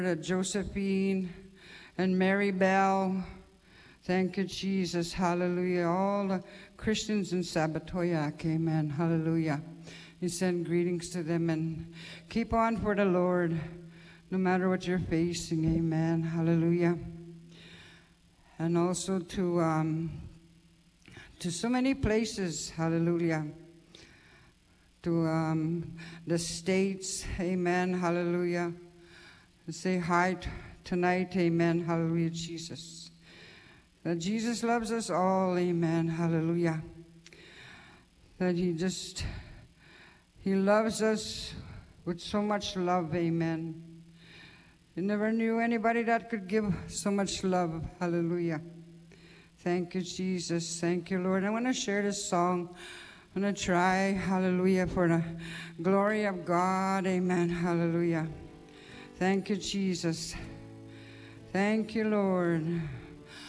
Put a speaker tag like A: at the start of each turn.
A: Josephine and Mary Bell. Thank you, Jesus. Hallelujah. All the Christians in Sabatoyak. Amen. Hallelujah. You send greetings to them and keep on for the Lord, no matter what you're facing. Amen. Hallelujah. And also to so many places. Hallelujah. To the States. Amen. Hallelujah. Say hi tonight. Amen. Hallelujah, Jesus. That Jesus loves us all. Amen. Hallelujah. That He loves us with so much love. Amen. You never knew anybody that could give so much love. Hallelujah. Thank you, Jesus. Thank you, Lord. I want to share this song. I'm going to try. Hallelujah. For the glory of God. Amen. Hallelujah. Thank you, Jesus. Thank you, Lord.